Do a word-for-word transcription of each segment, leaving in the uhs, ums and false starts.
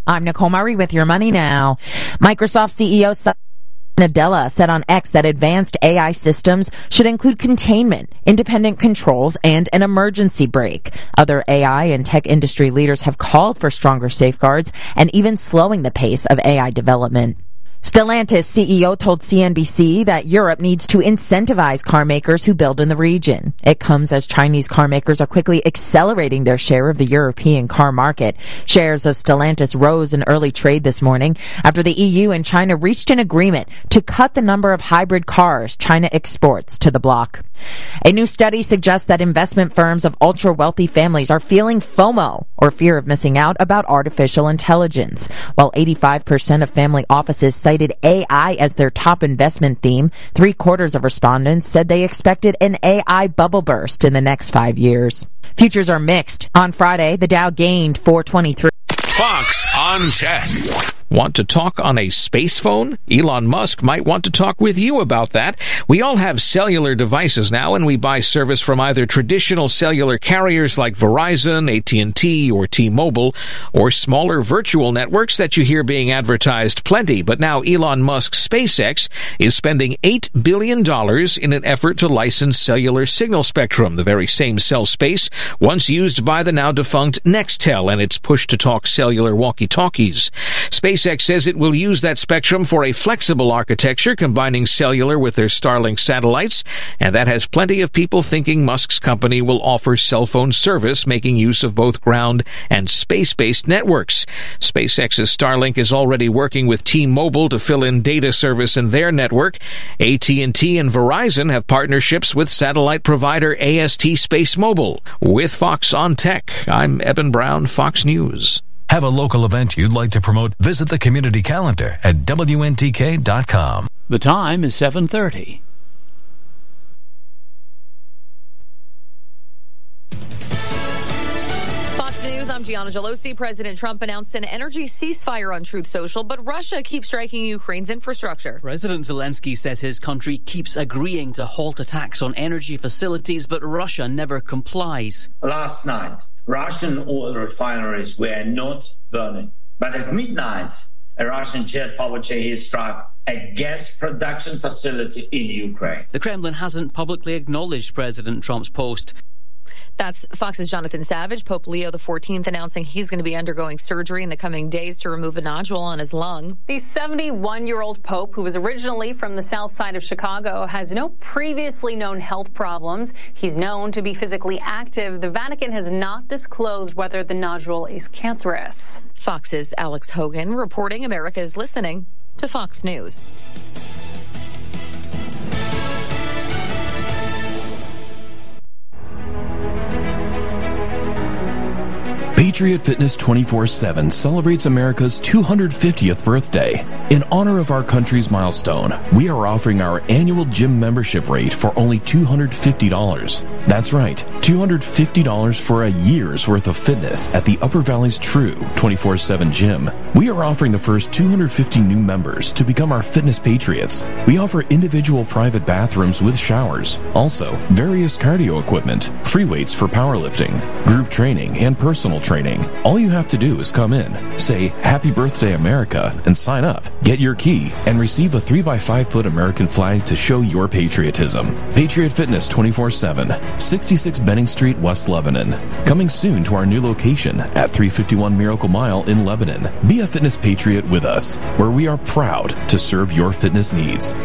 I'm Nicole Murray with your Money Now. Microsoft C E O Satya Nadella said on X that advanced A I systems should include containment, independent controls, and an emergency brake. Other A I and tech industry leaders have called for stronger safeguards and even slowing the pace of A I development. Stellantis C E O told C N B C that Europe needs to incentivize car makers who build in the region. It comes as Chinese car makers are quickly accelerating their share of the European car market. Shares of Stellantis rose in early trade this morning after the E U and China reached an agreement to cut the number of hybrid cars China exports to the bloc. A new study suggests that investment firms of ultra-wealthy families are feeling FOMO, or fear of missing out, about artificial intelligence. While eighty-five percent of family offices cited A I as their top investment theme, three-quarters of respondents said they expected an A I bubble burst in the next five years. Futures are mixed. On Friday, the Dow gained four twenty-three. Fox on Tech. Want to talk on a space phone? Elon Musk might want to talk with you about that. We all have cellular devices now, and we buy service from either traditional cellular carriers like Verizon, A T and T, or T-Mobile, or smaller virtual networks that you hear being advertised plenty. But now Elon Musk's SpaceX is spending eight billion dollars in an effort to license cellular signal spectrum, the very same cell space once used by the now-defunct Nextel and its push-to-talk cellular walkie-talkies. SpaceX says it will use that spectrum for a flexible architecture combining cellular with their Starlink satellites, and that has plenty of people thinking Musk's company will offer cell phone service making use of both ground and space-based networks. SpaceX's Starlink is already working with T-Mobile to fill in data service in their network. A T and T and Verizon have partnerships with satellite provider A S T SpaceMobile. With Fox on Tech, I'm Eben Brown, Fox News. Have a local event you'd like to promote? Visit the community calendar at W N T K dot com. The time is seven thirty. Fox News, I'm Gianna Gelosi. President Trump announced an energy ceasefire on Truth Social, but Russia keeps striking Ukraine's infrastructure. President Zelensky says his country keeps agreeing to halt attacks on energy facilities, but Russia never complies. Last night, Russian oil refineries were not burning. But at midnight, a Russian jet powered Shahed struck a gas production facility in Ukraine. The Kremlin hasn't publicly acknowledged President Trump's post. That's Fox's Jonathan Savage. Pope Leo the fourteenth announcing he's going to be undergoing surgery in the coming days to remove a nodule on his lung. The seventy-one-year-old Pope, who was originally from the south side of Chicago, has no previously known health problems. He's known to be physically active. The Vatican has not disclosed whether the nodule is cancerous. Fox's Alex Hogan reporting. America is listening to Fox News. Patriot Fitness twenty-four seven celebrates America's two hundred fiftieth birthday. In honor of our country's milestone, we are offering our annual gym membership rate for only two hundred fifty dollars. That's right, two hundred fifty dollars for a year's worth of fitness at the Upper Valley's true twenty-four seven gym. We are offering the first two hundred fifty new members to become our fitness patriots. We offer individual private bathrooms with showers, also various cardio equipment, free weights for powerlifting, group training, and personal training. All you have to do is come in, say Happy Birthday America, and sign up. Get your key and receive a three by five foot American flag to show your patriotism. Patriot Fitness twenty-four seven, sixty-six Benning Street, West Lebanon. Coming soon to our new location at three fifty-one Miracle Mile in Lebanon. Be a fitness patriot with us, where we are proud to serve your fitness needs.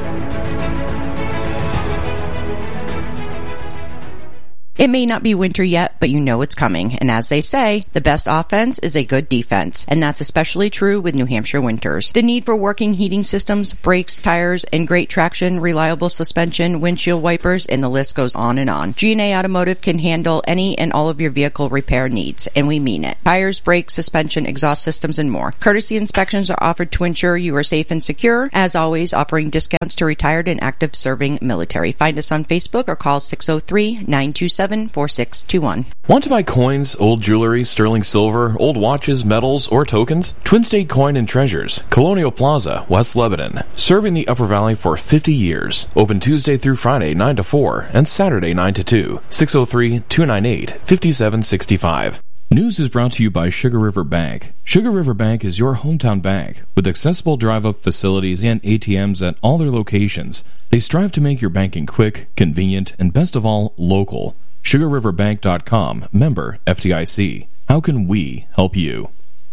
It may not be winter yet, but you know it's coming. And as they say, the best offense is a good defense. And that's especially true with New Hampshire winters. The need for working heating systems, brakes, tires, and great traction, reliable suspension, windshield wipers, and the list goes on and on. G and A Automotive can handle any and all of your vehicle repair needs, and we mean it. Tires, brakes, suspension, exhaust systems, and more. Courtesy inspections are offered to ensure you are safe and secure. As always, offering discounts to retired and active serving military. Find us on Facebook or call six oh three, nine two seven, four six two one. Want to buy coins, old jewelry, sterling silver, old watches, medals, or tokens? Twin State Coin and Treasures, Colonial Plaza, West Lebanon. Serving the Upper Valley for fifty years. Open Tuesday through Friday, nine to four, and Saturday, nine to two. six oh three, two nine eight, five seven six five. News is brought to you by Sugar River Bank. Sugar River Bank is your hometown bank with accessible drive-up facilities and A T Ms at all their locations. They strive to make your banking quick, convenient, and best of all, local. sugar river bank dot com, member F D I C. How can we help you?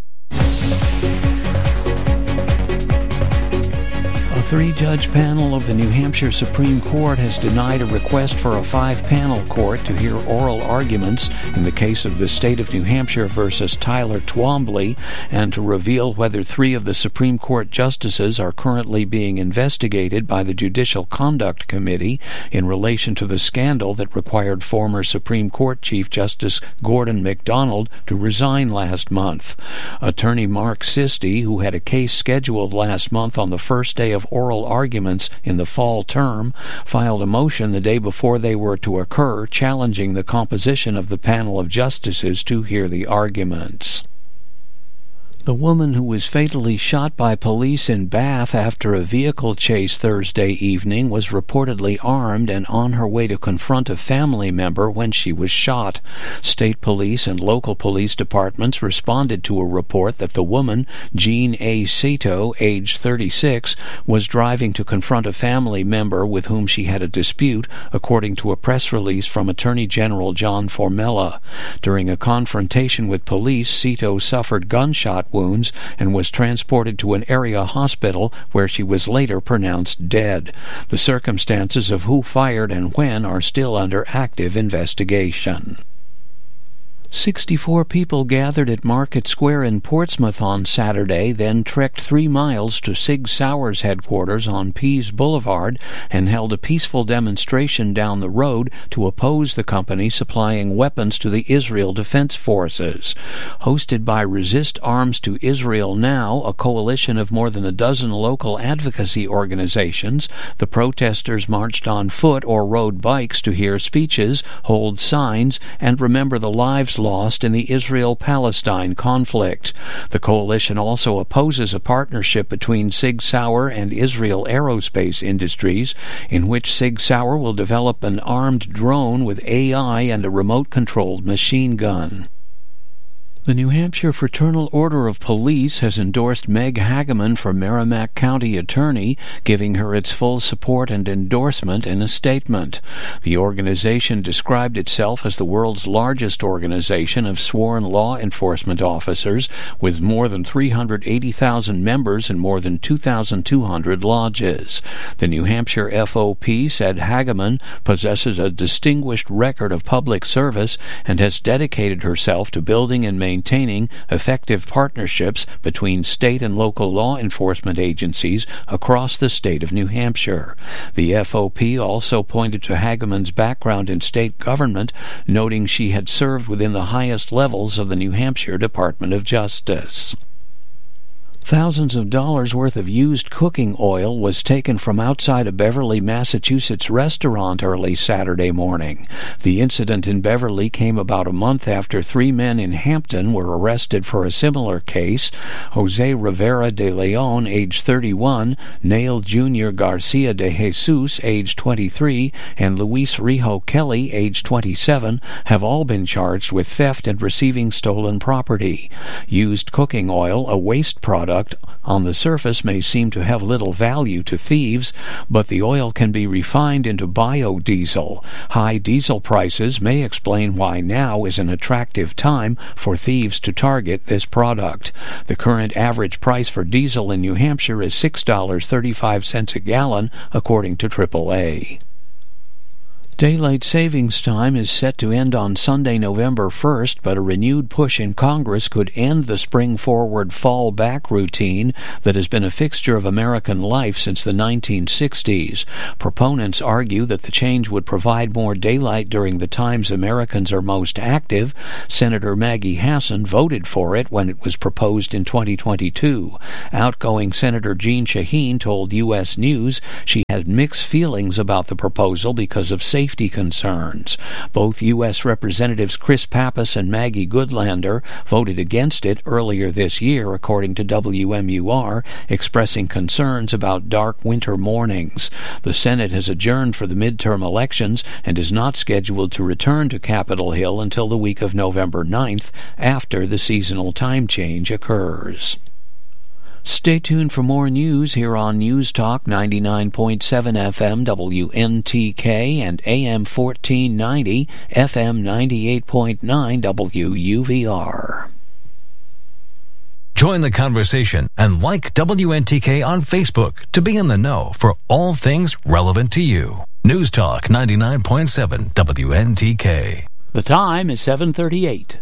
A three-judge panel of the New Hampshire Supreme Court has denied a request for a five-panel court to hear oral arguments in the case of the state of New Hampshire versus Tyler Twombly and to reveal whether three of the Supreme Court justices are currently being investigated by the Judicial Conduct Committee in relation to the scandal that required former Supreme Court Chief Justice Gordon MacDonald to resign last month. Attorney Mark Sisti, who had a case scheduled last month on the first day of oral arguments in the fall term, filed a motion the day before they were to occur challenging the composition of the panel of justices to hear the arguments. The woman who was fatally shot by police in Bath after a vehicle chase Thursday evening was reportedly armed and on her way to confront a family member when she was shot. State police and local police departments responded to a report that the woman, Jean A. Cito, age thirty-six, was driving to confront a family member with whom she had a dispute, according to a press release from Attorney General John Formella. During a confrontation with police, Cito suffered gunshot wounds and was transported to an area hospital where she was later pronounced dead. The circumstances of who fired and when are still under active investigation. Sixty-four people gathered at Market Square in Portsmouth on Saturday, then trekked three miles to Sig Sauer's headquarters on Pease Boulevard and held a peaceful demonstration down the road to oppose the company supplying weapons to the Israel Defense Forces. Hosted by Resist Arms to Israel Now, a coalition of more than a dozen local advocacy organizations, the protesters marched on foot or rode bikes to hear speeches, hold signs, and remember the lives lost in the Israel-Palestine conflict. The coalition also opposes a partnership between Sig Sauer and Israel Aerospace Industries, in which Sig Sauer will develop an armed drone with A I and a remote-controlled machine gun. The New Hampshire Fraternal Order of Police has endorsed Meg Hageman for Merrimack County Attorney, giving her its full support and endorsement in a statement. The organization described itself as the world's largest organization of sworn law enforcement officers, with more than three hundred eighty thousand members and more than two thousand two hundred lodges. The New Hampshire F O P said Hageman possesses a distinguished record of public service and has dedicated herself to building and maintaining maintaining effective partnerships between state and local law enforcement agencies across the state of New Hampshire. The F O P also pointed to Hageman's background in state government, noting she had served within the highest levels of the New Hampshire Department of Justice. Thousands of dollars worth of used cooking oil was taken from outside a Beverly, Massachusetts restaurant early Saturday morning. The incident in Beverly came about a month after three men in Hampton were arrested for a similar case. Jose Rivera de Leon, age thirty-one, Neil Junior Garcia de Jesus, age twenty-three, and Luis Rijo Kelly, age twenty-seven, have all been charged with theft and receiving stolen property. Used cooking oil, a waste product, on the surface may seem to have little value to thieves, but the oil can be refined into biodiesel. High diesel prices may explain why now is an attractive time for thieves to target this product. The current average price for diesel in New Hampshire is six dollars and thirty-five cents a gallon, according to triple A. Daylight savings time is set to end on Sunday, November first, but a renewed push in Congress could end the spring-forward fall-back routine that has been a fixture of American life since the nineteen sixties. Proponents argue that the change would provide more daylight during the times Americans are most active. Senator Maggie Hassan voted for it when it was proposed in twenty twenty-two. Outgoing Senator Jeanne Shaheen told U S News she had mixed feelings about the proposal because of safety safety concerns. Both U S Representatives Chris Pappas and Maggie Goodlander voted against it earlier this year, according to W M U R, expressing concerns about dark winter mornings. The Senate has adjourned for the midterm elections and is not scheduled to return to Capitol Hill until the week of November ninth, after the seasonal time change occurs. Stay tuned for more news here on News Talk ninety-nine point seven F M W N T K and A M fourteen ninety F M ninety-eight point nine W U V R. Join the conversation and like W N T K on Facebook to be in the know for all things relevant to you. News Talk ninety-nine point seven W N T K. The time is seven thirty-eight.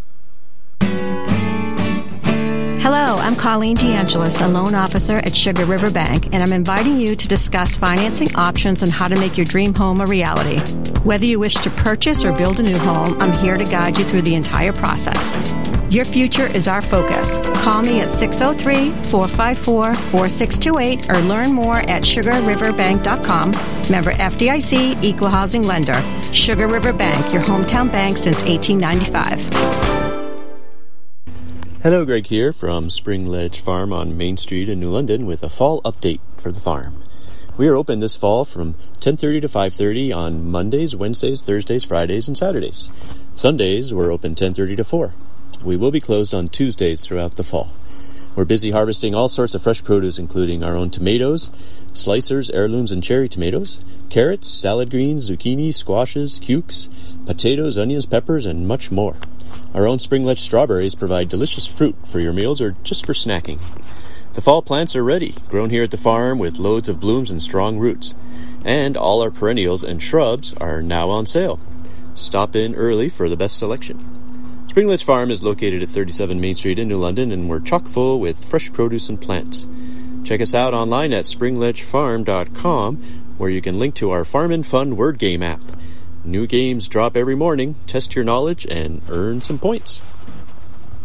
Hello, I'm Colleen DeAngelis, a loan officer at Sugar River Bank, and I'm inviting you to discuss financing options and how to make your dream home a reality. Whether you wish to purchase or build a new home, I'm here to guide you through the entire process. Your future is our focus. Call me at six oh three, four five four, four six two eight or learn more at sugar river bank dot com. Member F D I C, Equal Housing Lender. Sugar River Bank, your hometown bank since eighteen ninety-five. Hello, Greg here from Spring Ledge Farm on Main Street in New London with a fall update for the farm. We are open this fall from ten thirty to five thirty on Mondays, Wednesdays, Thursdays, Fridays, and Saturdays. Sundays, we're open ten thirty to four. We will be closed on Tuesdays throughout the fall. We're busy harvesting all sorts of fresh produce, including our own tomatoes, slicers, heirlooms, and cherry tomatoes, carrots, salad greens, zucchini, squashes, cukes, potatoes, onions, peppers, and much more. Our own Spring Ledge strawberries provide delicious fruit for your meals or just for snacking. The fall plants are ready, grown here at the farm with loads of blooms and strong roots. And all our perennials and shrubs are now on sale. Stop in early for the best selection. Spring Ledge Farm is located at thirty-seven Main Street in New London, and we're chock full with fresh produce and plants. Check us out online at spring ledge farm dot com, where you can link to our Farm and Fun word game app. New games drop every morning. Test your knowledge and earn some points.